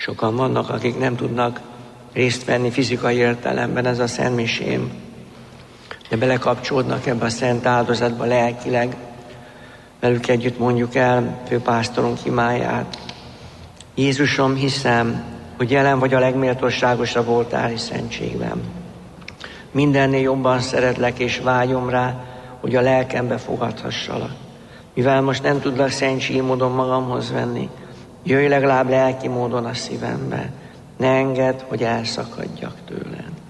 Sokan vannak, akik nem tudnak részt venni fizikai értelemben ez a szentmisén, de belekapcsolódnak ebbe a szent áldozatba lelkileg. Velük együtt mondjuk el főpásztorunk imáját. Jézusom, hiszem, hogy jelen vagy a legméltóságosabb oltári szentségben. Mindennél jobban szeretlek és vágyom rá, hogy a lelkembe fogadhassalak. Mivel most nem tudlak szentségi módon magamhoz venni, jöjj legalább lelki módon a szívembe. Ne engedd, hogy elszakadjak tőled.